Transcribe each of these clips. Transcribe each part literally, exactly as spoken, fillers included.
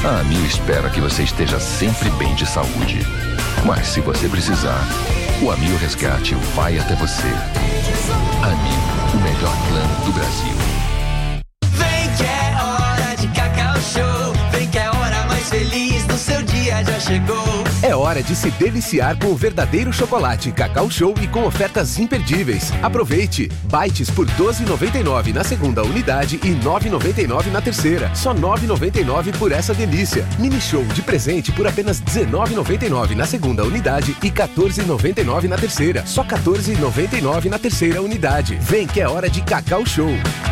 A Amil espera que você esteja sempre bem de saúde. Mas se você precisar, o Amil Resgate vai até você. Amil, o melhor plano do Brasil. Vem que é hora de Cacau Show. Vem que é a hora mais feliz do seu dia já chegou. É hora de se deliciar com o verdadeiro chocolate Cacau Show e com ofertas imperdíveis. Aproveite! Bites por doze reais e noventa e nove centavos na segunda unidade e nove reais e noventa e nove centavos na terceira. Só nove reais e noventa e nove centavos por essa delícia. Mini Show de presente por apenas dezenove reais e noventa e nove centavos na segunda unidade e quatorze reais e noventa e nove centavos na terceira. Só quatorze reais e noventa e nove centavos na terceira unidade. Vem que é hora de Cacau Show.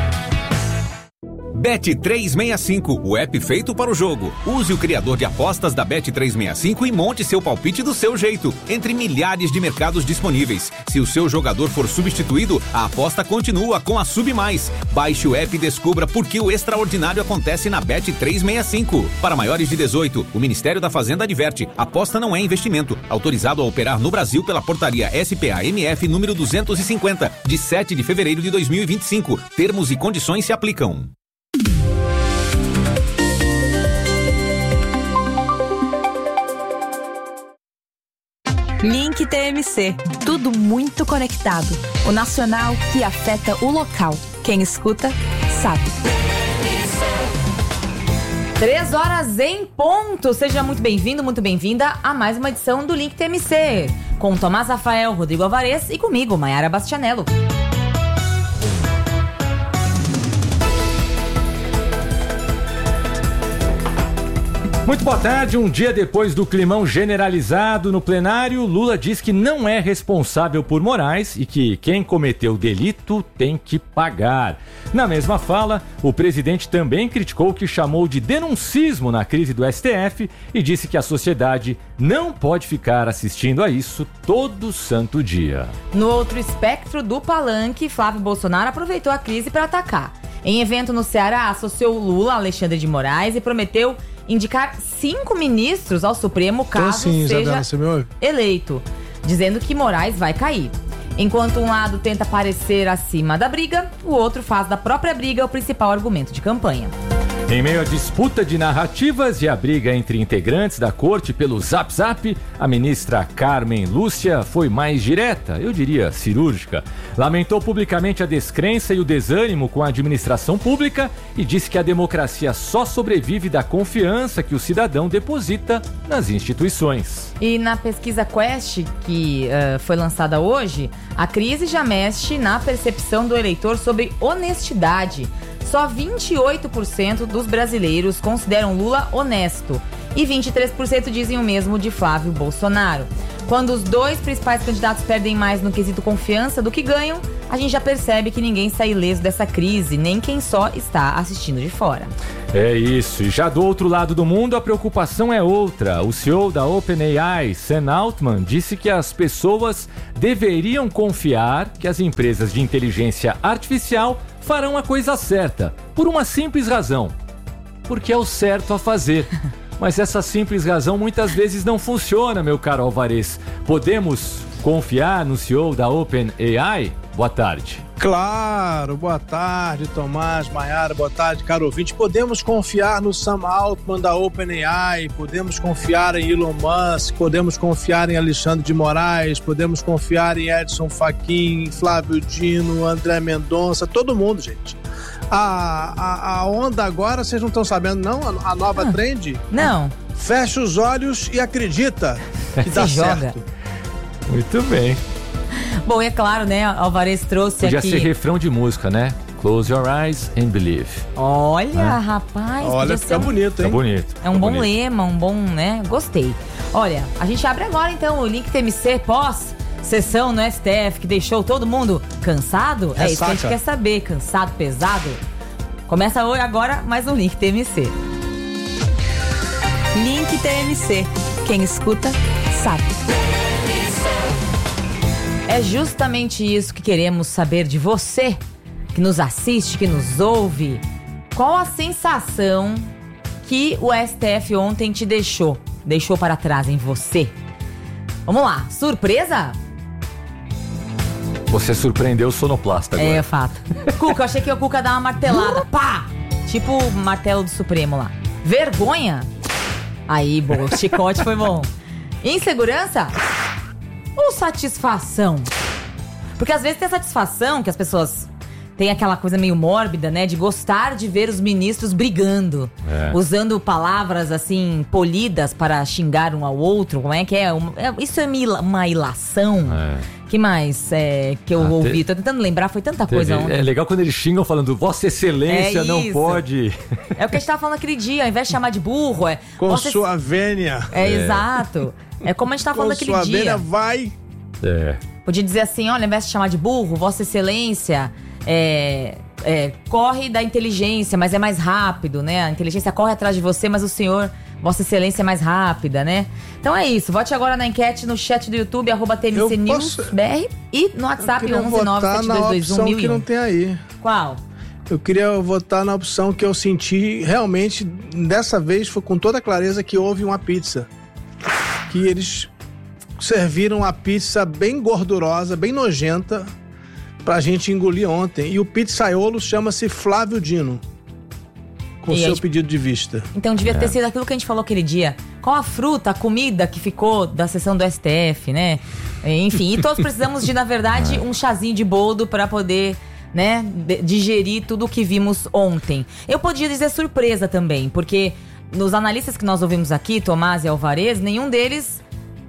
Bet trezentos e sessenta e cinco, o app feito para o jogo. Use o criador de apostas da Bet trezentos e sessenta e cinco e monte seu palpite do seu jeito, entre milhares de mercados disponíveis. Se o seu jogador for substituído, a aposta continua com a Sub Mais. Baixe o app e descubra por que o extraordinário acontece na Bet trezentos e sessenta e cinco. Para maiores de dezoito, o Ministério da Fazenda adverte: aposta não é investimento. Autorizado a operar no Brasil pela portaria S P A M F número duzentos e cinquenta, de sete de fevereiro de dois mil e vinte e cinco. Termos e condições se aplicam. Link T M C, tudo muito conectado. O nacional que afeta o local. Quem escuta, sabe. Três horas em ponto. Seja muito bem-vindo, muito bem-vinda a mais uma edição do Link T M C. Com Tomás Rafael, Rodrigo Alvarez e comigo, Maiara Bastianello. Muito boa tarde. Um dia depois do climão generalizado no plenário, Lula diz que não é responsável por Moraes e que quem cometeu delito tem que pagar. Na mesma fala, o presidente também criticou o que chamou de denuncismo na crise do S T F e disse que a sociedade não pode ficar assistindo a isso todo santo dia. No outro espectro do palanque, Flávio Bolsonaro aproveitou a crise para atacar. Em evento no Ceará, associou Lula a Alexandre de Moraes e prometeu indicar cinco ministros ao Supremo caso sim, seja Isabela, você me ouve? eleito, dizendo que Moraes vai cair. Enquanto um lado tenta parecer acima da briga, o outro faz da própria briga o principal argumento de campanha. Em meio à disputa de narrativas e a briga entre integrantes da corte pelo Zap Zap, a ministra Carmen Lúcia foi mais direta, eu diria cirúrgica. Lamentou publicamente a descrença e o desânimo com a administração pública e disse que a democracia só sobrevive da confiança que o cidadão deposita nas instituições. E na pesquisa Quest, que uh, foi lançada hoje, a crise já mexe na percepção do eleitor sobre honestidade. Só vinte e oito por cento dos brasileiros consideram Lula honesto e vinte e três por cento dizem o mesmo de Flávio Bolsonaro. Quando os dois principais candidatos perdem mais no quesito confiança do que ganham, a gente já percebe que ninguém sai ileso dessa crise, nem quem só está assistindo de fora. É isso, e já do outro lado do mundo a preocupação é outra. O C E O da OpenAI, Sam Altman, disse que as pessoas deveriam confiar que as empresas de inteligência artificial farão a coisa certa, por uma simples razão, porque é o certo a fazer. Mas essa simples razão muitas vezes não funciona, meu caro Alvarez. Podemos confiar no C E O da OpenAI? Boa tarde. Claro, boa tarde, Tomás, Maiara, boa tarde, caro ouvinte. Podemos confiar no Sam Altman da OpenAI, podemos confiar em Elon Musk, podemos confiar em Alexandre de Moraes, podemos confiar em Edson Fachin, Flávio Dino, André Mendonça, todo mundo, gente. A, a, a onda agora, vocês não estão sabendo, não? A, a nova ah, trend? Não. Fecha os olhos e acredita que dá certo. Muito bem. Bom, é claro, né, Alvarez trouxe podia aqui... Podia ser refrão de música, né? Close your eyes and believe. Olha, é. rapaz. Olha, fica um... bonito, hein? Fica bonito. É um fica bom bonito. lema, um bom, né? Gostei. Olha, a gente abre agora, então, o Link T M C pós sessão no S T F que deixou todo mundo cansado. É, é isso que a gente quer saber. Cansado, pesado. Começa hoje, agora mais um Link T M C. Link T M C. Quem escuta, sabe. É justamente isso que queremos saber de você, que nos assiste, que nos ouve. Qual a sensação que o S T F ontem te deixou? Deixou para trás em você? Vamos lá, surpresa? Você surpreendeu o sonoplasta agora. É, fato. Cuca, eu achei que o Cuca dar uma martelada. Pá! Tipo o martelo do Supremo lá. Vergonha? Aí, boa, o chicote foi bom. Insegurança ou satisfação? Porque às vezes tem a satisfação que as pessoas têm aquela coisa meio mórbida, né? De gostar de ver os ministros brigando. É. Usando palavras, assim, polidas para xingar um ao outro. Como é que é? Uma, é isso é uma ilação. É. Que mais é, que eu ah, ouvi? Te... Tô tentando lembrar, foi tanta teve, coisa ontem. É legal quando eles xingam falando Vossa Excelência é não pode. É o que a gente tava falando aquele dia, ao invés de chamar de burro, é... Com Vossa... sua vênia. É, é, exato. É como a gente tava falando aquele dia. Com sua vênia vai... É. Podia dizer assim, olha, ao invés de chamar de burro, Vossa Excelência é, é, corre da inteligência, mas é mais rápido, né? A inteligência corre atrás de você, mas o senhor, Vossa Excelência, é mais rápida, né? Então é isso, vote agora na enquete no chat do YouTube, arroba T M C News B R e no WhatsApp onze nove sete dois dois um mil e um. Que não tem aí. Qual? Eu queria votar na opção que eu senti realmente, dessa vez, foi com toda clareza que houve uma pizza. Que eles serviram a pizza bem gordurosa, bem nojenta, pra gente engolir ontem. E o pizzaiolo chama-se Flávio Dino, com o seu gente... pedido de vista. Então devia é. ter sido aquilo que a gente falou aquele dia. Qual a fruta, a comida que ficou da sessão do S T F, né? Enfim, e todos precisamos de, na verdade, um chazinho de boldo pra poder... né, digerir tudo o que vimos ontem. Eu podia dizer surpresa também, porque nos analistas que nós ouvimos aqui, Tomás e Alvarez, nenhum deles,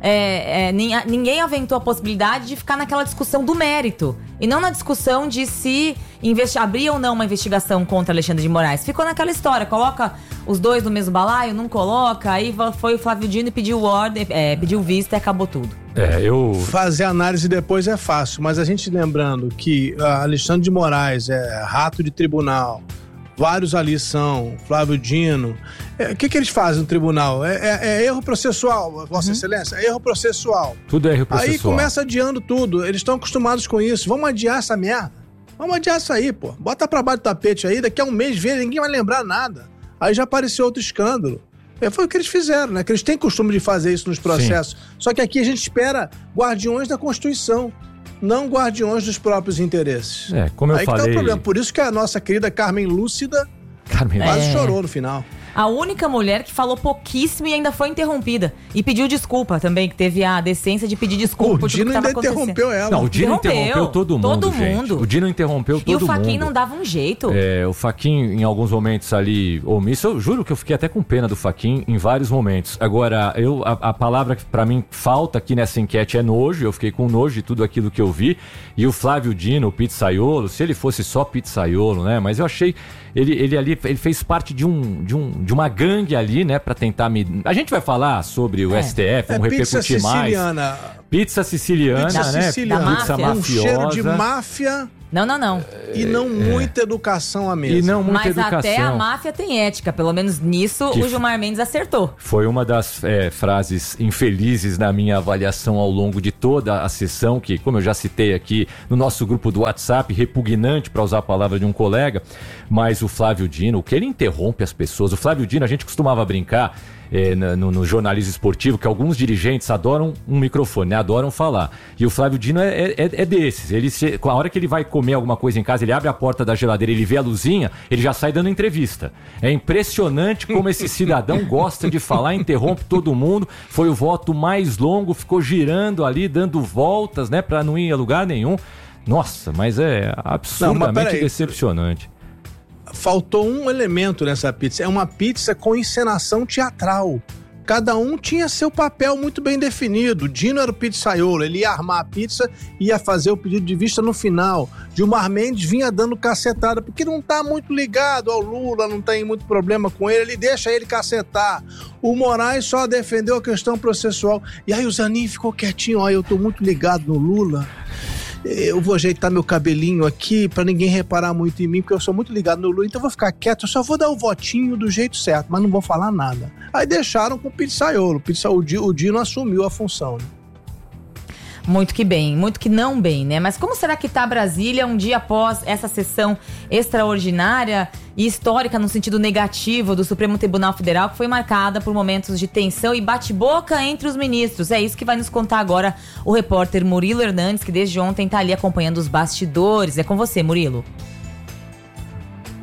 é, é, ninguém aventou a possibilidade de ficar naquela discussão do mérito, e não na discussão de se investi- abrir ou não uma investigação contra Alexandre de Moraes. Ficou naquela história, coloca os dois no mesmo balaio, não coloca, aí foi o Flávio Dino e pediu ordem, é, pediu vista e acabou tudo. É, eu... Fazer análise depois é fácil, mas a gente lembrando que uh, Alexandre de Moraes é rato de tribunal, vários ali são, Flávio Dino. O é, que, que eles fazem no tribunal? É, é, é erro processual, Vossa uhum. Excelência, é erro processual. Tudo é erro processual. Aí começa adiando tudo, eles estão acostumados com isso. Vamos adiar essa merda. Vamos adiar isso aí, pô. Bota pra baixo do tapete aí, daqui a um mês vê, ninguém vai lembrar nada. Aí já apareceu outro escândalo. É, foi o que eles fizeram, né? Que eles têm costume de fazer isso nos processos. Sim. Só que aqui a gente espera guardiões da Constituição, não guardiões dos próprios interesses. É, como eu Aí falei... que tá o problema. Por isso que a nossa querida Carmen Lúcida Carmen... quase é... chorou no final. A única mulher que falou pouquíssimo e ainda foi interrompida. E pediu desculpa também, que teve a decência de pedir desculpa por tudo que tava acontecendo. O Dino interrompeu ela. Não, o Dino interrompeu, interrompeu todo mundo, todo gente. mundo. O Dino interrompeu todo mundo. E o Fachin não dava um jeito. É, o Fachin, em alguns momentos ali, omisso. Eu juro que eu fiquei até com pena do Fachin em vários momentos. Agora, eu, a, a palavra que pra mim falta aqui nessa enquete é nojo. Eu fiquei com nojo de tudo aquilo que eu vi. E o Flávio Dino, o pizzaiolo, se ele fosse só pizzaiolo, né? Mas eu achei... Ele, ele ali ele fez parte de, um, de, um, de uma gangue ali, né? Pra tentar me... A gente vai falar sobre o é. S T F, vamos é, repercutir pizza mais. Siciliana. Pizza siciliana, pizza né? Siciliana. Pizza máfia. Um cheiro de máfia. Não, não, não. E não é. muita educação à mesa. E não muita Mas educação. até a máfia tem ética, pelo menos nisso que o Gilmar Mendes acertou. Foi uma das é, frases infelizes na minha avaliação ao longo de toda a sessão, que, como eu já citei aqui no nosso grupo do WhatsApp, repugnante para usar a palavra de um colega, mas o Flávio Dino, o que ele interrompe as pessoas, o Flávio Dino, a gente costumava brincar É, no, no jornalismo esportivo, que alguns dirigentes adoram um microfone, né? Adoram falar. E o Flávio Dino é, é, é desses. Ele se, a hora que ele vai comer alguma coisa em casa, ele abre a porta da geladeira, ele vê a luzinha, ele já sai dando entrevista. É impressionante como esse cidadão gosta de falar, interrompe todo mundo. Foi o voto mais longo, ficou girando ali, dando voltas, né? Pra não ir a lugar nenhum. Nossa, mas é absurdamente não, decepcionante. Faltou um elemento nessa pizza. É uma pizza com encenação teatral. Cada um tinha seu papel muito bem definido. Dino era o pizzaiolo, ele ia armar a pizza e ia fazer o pedido de vista no final. Gilmar Mendes vinha dando cacetada, porque não tá muito ligado ao Lula, não tem muito problema com ele, ele deixa ele cacetar. O Moraes só defendeu a questão processual. E aí o Zanin ficou quietinho, ó, eu tô muito ligado no Lula. Eu vou ajeitar meu cabelinho aqui pra ninguém reparar muito em mim, porque eu sou muito ligado no Lula, então eu vou ficar quieto, eu só vou dar o votinho do jeito certo, mas não vou falar nada. Aí deixaram com o pizzaiolo, o Dino assumiu a função, né? Muito que bem, muito que não bem, né? Mas como será que tá Brasília um dia após essa sessão extraordinária e histórica no sentido negativo do Supremo Tribunal Federal, que foi marcada por momentos de tensão e bate-boca entre os ministros? É isso que vai nos contar agora o repórter Murilo Hernandes, que desde ontem tá ali acompanhando os bastidores. É com você, Murilo.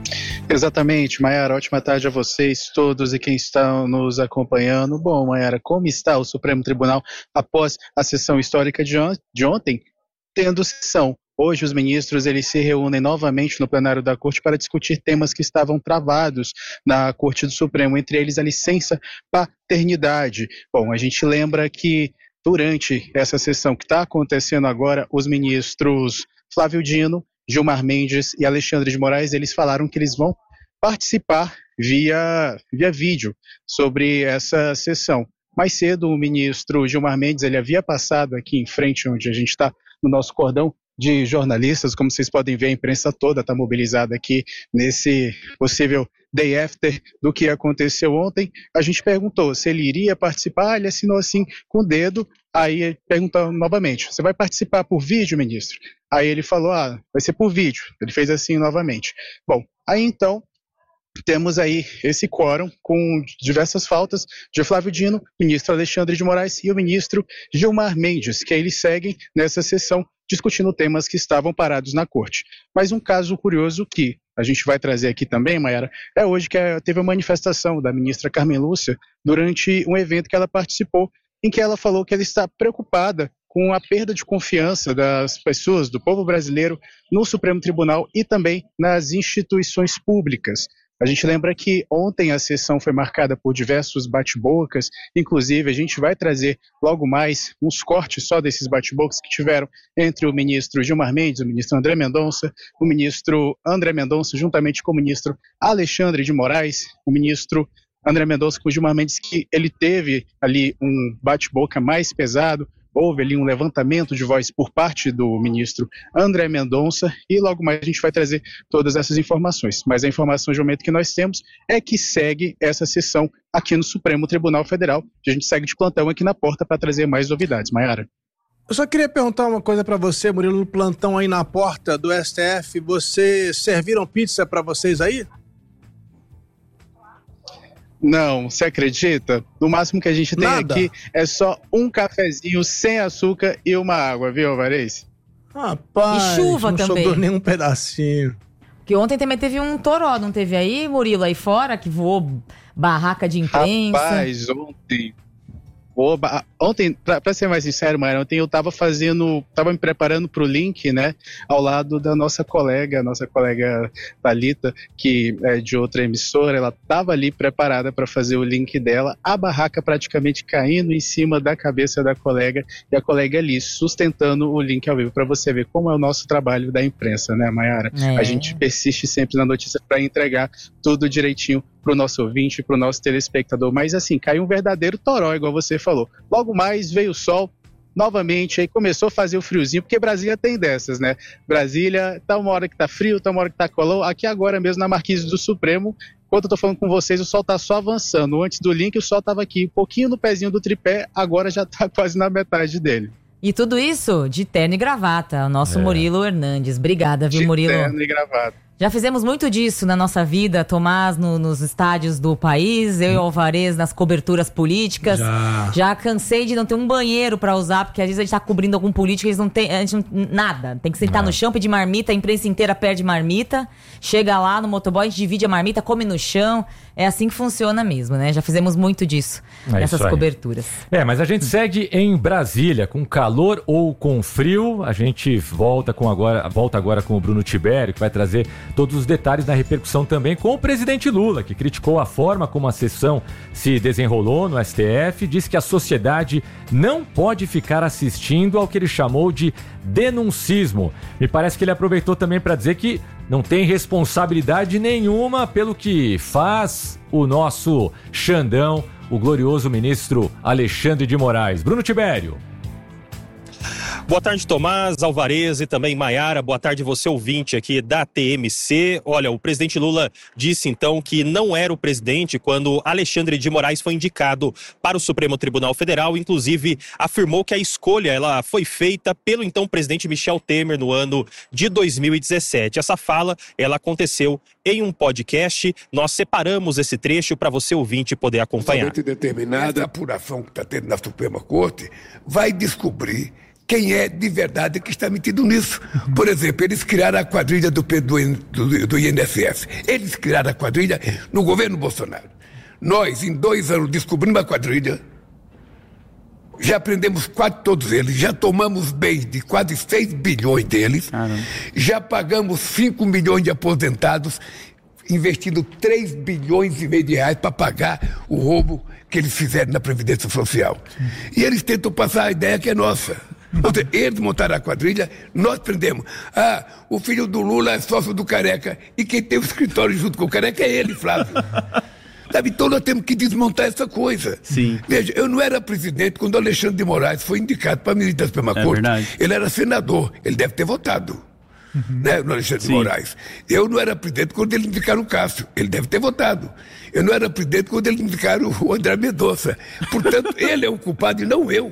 Exatamente, Maiara, ótima tarde a vocês todos e quem está nos acompanhando. Bom, Maiara, como está o Supremo Tribunal após a sessão histórica de, on- de ontem, tendo sessão? Hoje os ministros eles se reúnem novamente no plenário da Corte para discutir temas que estavam travados na Corte do Supremo, entre eles a licença paternidade. Bom, a gente lembra que durante essa sessão que está acontecendo agora, os ministros Flávio Dino, Gilmar Mendes e Alexandre de Moraes, eles falaram que eles vão participar via, via vídeo sobre essa sessão. Mais cedo, o ministro Gilmar Mendes ele havia passado aqui em frente, onde a gente está, no nosso cordão de jornalistas. Como vocês podem ver, a imprensa toda está mobilizada aqui nesse possível day after do que aconteceu ontem. A gente perguntou se ele iria participar, ele assinou assim com o dedo, aí perguntou novamente, você vai participar por vídeo, ministro? Aí ele falou, ah, vai ser por vídeo. Ele fez assim novamente. Bom, aí então temos aí esse quórum com diversas faltas de Flávio Dino, ministro Alexandre de Moraes e o ministro Gilmar Mendes, que aí eles seguem nessa sessão discutindo temas que estavam parados na corte. Mas um caso curioso que a gente vai trazer aqui também, Maiara, é hoje que teve uma manifestação da ministra Carmen Lúcia durante um evento que ela participou, em que ela falou que ela está preocupada com a perda de confiança das pessoas, do povo brasileiro, no Supremo Tribunal e também nas instituições públicas. A gente lembra que ontem a sessão foi marcada por diversos bate-bocas, inclusive a gente vai trazer logo mais uns cortes só desses bate-bocas que tiveram entre o ministro Gilmar Mendes, o ministro André Mendonça, o ministro André Mendonça juntamente com o ministro Alexandre de Moraes, o ministro André Mendonça com o Gilmar Mendes, que ele teve ali um bate-boca mais pesado. Houve ali um levantamento de voz por parte do ministro André Mendonça e logo mais a gente vai trazer todas essas informações. Mas a informação de momento que nós temos é que segue essa sessão aqui no Supremo Tribunal Federal. A gente segue de plantão aqui na porta para trazer mais novidades. Maiara. Eu só queria perguntar uma coisa para você, Murilo, no plantão aí na porta do S T F. Vocês serviram pizza para vocês aí? Não, você acredita? No máximo que a gente tem Nada. aqui é só um cafezinho sem açúcar e uma água, viu, Alvarez? Rapaz, E chuva não também. sobrou nem um pedacinho. Que ontem também teve um toró, não teve aí, Murilo, aí fora, que voou barraca de imprensa. Rapaz, ontem... Oba, ontem, pra, pra ser mais sincero, Mayra, ontem eu tava fazendo, tava me preparando pro link, né, ao lado da nossa colega, nossa colega Thalita, que é de outra emissora, ela tava ali preparada para fazer o link dela, a barraca praticamente caindo em cima da cabeça da colega, e a colega ali sustentando o link ao vivo, para você ver como é o nosso trabalho da imprensa, né, Mayara? É. A gente persiste sempre na notícia para entregar tudo direitinho pro nosso ouvinte, pro nosso telespectador, mas assim, caiu um verdadeiro toró, igual você falou. Logo mais veio o sol, novamente, aí começou a fazer o friozinho, porque Brasília tem dessas, né? Brasília, tá uma hora que tá frio, tá uma hora que tá calor, aqui agora mesmo na Marquise do Supremo, enquanto eu tô falando com vocês, o sol tá só avançando. Antes do link, o sol tava aqui, um pouquinho no pezinho do tripé, agora já tá quase na metade dele. E tudo isso de terno e gravata, o nosso É. Murilo Hernandes. Obrigada, viu, De Murilo? terno e gravata. Já fizemos muito disso na nossa vida, Tomás, no- nos estádios do país, eu e o Alvarez nas coberturas políticas. Já. Já cansei de não ter um banheiro pra usar, porque às vezes a gente tá cobrindo algum político, eles não têm, a gente não, nada. Tem que sentar no chão, pedir marmita, a imprensa inteira perde marmita. Chega lá no motoboy, a gente divide a marmita, come no chão. É assim que funciona mesmo, né? Já fizemos muito disso É nessas isso aí. coberturas. É, mas a gente segue em Brasília, com calor ou com frio. A gente volta, com agora, volta agora com o Bruno Tibério, que vai trazer todos os detalhes da repercussão também com o presidente Lula, que criticou a forma como a sessão se desenrolou no S T F, disse que a sociedade não pode ficar assistindo ao que ele chamou de denuncismo. Me parece que ele aproveitou também para dizer que não tem responsabilidade nenhuma pelo que faz o nosso Xandão, o glorioso ministro Alexandre de Moraes. Bruno Tibério. Boa tarde, Tomás, Alvarez e também Maiara. Boa tarde, você ouvinte aqui da T M C. Olha, o presidente Lula disse então que não era o presidente quando Alexandre de Moraes foi indicado para o Supremo Tribunal Federal. Inclusive, afirmou que a escolha ela foi feita pelo então presidente Michel Temer no ano de dois mil e dezessete. Essa fala ela aconteceu em um podcast. Nós separamos esse trecho para você ouvinte poder acompanhar. Determinada, essa apuração que está tendo na Suprema Corte vai descobrir quem é de verdade que está metido nisso. Por exemplo, eles criaram a quadrilha do, do, do, do I N S S. Eles criaram a quadrilha no governo Bolsonaro. Nós, em dois anos, descobrimos a quadrilha, já prendemos quase todos eles, já tomamos bens de quase seis bilhões deles, Caramba. já pagamos cinco milhões de aposentados, investindo três bilhões e meio de reais para pagar o roubo que eles fizeram na Previdência Social. Sim. E eles tentam passar a ideia que é nossa. Ou seja, eles montaram a quadrilha, nós prendemos. Ah, o filho do Lula é sócio do Careca. E quem tem o escritório junto com o Careca é ele, Flávio. Sabe, então nós temos que desmontar essa coisa. Sim. Veja, eu não era presidente quando o Alexandre de Moraes foi indicado para a ministra da Suprema é Corte. Verdade. Ele era senador, ele deve ter votado. Uhum. Né, no Alexandre Sim. de Moraes. Eu não era presidente quando eles indicaram o Cássio. Ele deve ter votado. Eu não era presidente quando eles indicaram o André Mendonça. Portanto, ele é o culpado e não eu.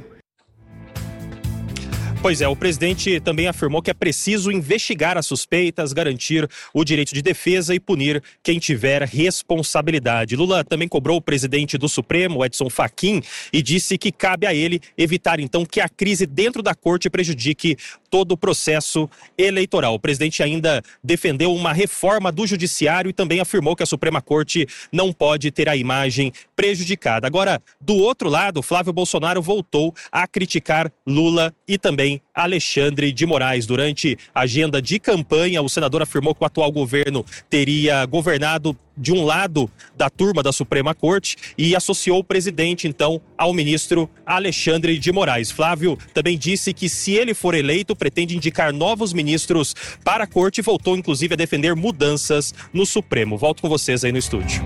Pois é, o presidente também afirmou que é preciso investigar as suspeitas, garantir o direito de defesa e punir quem tiver responsabilidade. Lula também cobrou o presidente do Supremo, Edson Fachin, e disse que cabe a ele evitar, então, que a crise dentro da corte prejudique todo o processo eleitoral. O presidente ainda defendeu uma reforma do judiciário e também afirmou que a Suprema Corte não pode ter a imagem prejudicada. Agora, do outro lado, Flávio Bolsonaro voltou a criticar Lula e também Alexandre de Moraes. Durante a agenda de campanha, o senador afirmou que o atual governo teria governado de um lado da turma da Suprema Corte e associou o presidente, então, ao ministro Alexandre de Moraes. Flávio também disse que, se ele for eleito, pretende indicar novos ministros para a Corte e voltou, inclusive, a defender mudanças no Supremo. Volto com vocês aí no estúdio.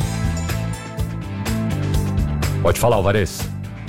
Pode falar, Alvarez.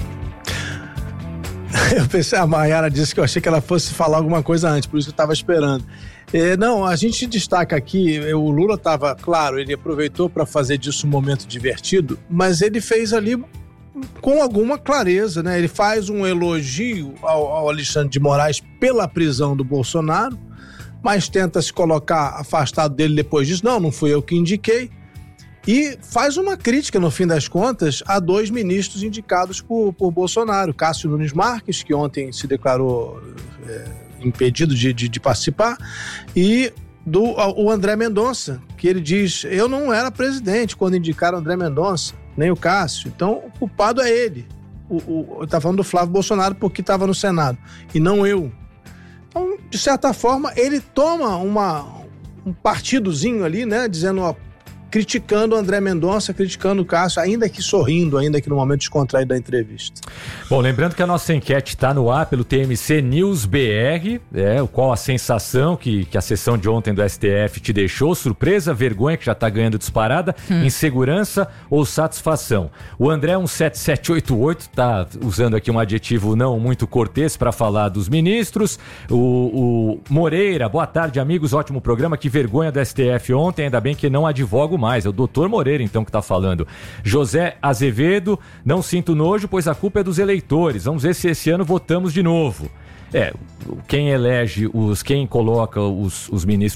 Eu pensei, a Maiara disse que eu achei que ela fosse falar alguma coisa antes, por isso que eu estava esperando. É, não, a gente destaca aqui, o Lula estava, claro, ele aproveitou para fazer disso um momento divertido, mas ele fez ali com alguma clareza, né? Ele faz um elogio ao, ao Alexandre de Moraes pela prisão do Bolsonaro, mas tenta se colocar afastado dele depois disso. Não, não fui eu que indiquei. E faz uma crítica, no fim das contas, a dois ministros indicados por, por Bolsonaro. Cássio Nunes Marques, que ontem se declarou é, impedido de, de, de participar, e do, o André Mendonça, que ele diz, eu não era presidente quando indicaram o André Mendonça, nem o Cássio, então o culpado é ele. O, o, eu estava falando do Flávio Bolsonaro porque estava no Senado, e não eu. Então, de certa forma, ele toma uma, um partidozinho ali, né, dizendo, ó, criticando o André Mendonça, criticando o Cássio, ainda que sorrindo, ainda que no momento descontraído da entrevista. Bom, lembrando que a nossa enquete está no ar pelo T M C News B R, é, qual a sensação que, que a sessão de ontem do S T F te deixou, surpresa, vergonha, que já está ganhando disparada, hum. insegurança ou satisfação. O André um sete sete oito oito está usando aqui um adjetivo não muito cortês para falar dos ministros. O, o Moreira, boa tarde, amigos, ótimo programa, que vergonha do S T F ontem, ainda bem que não advogo mais, é o doutor Moreira então que está falando. José Azevedo, não sinto nojo, pois a culpa é dos eleitores, vamos ver se esse ano votamos de novo. É, quem elege os, quem coloca os, os ministros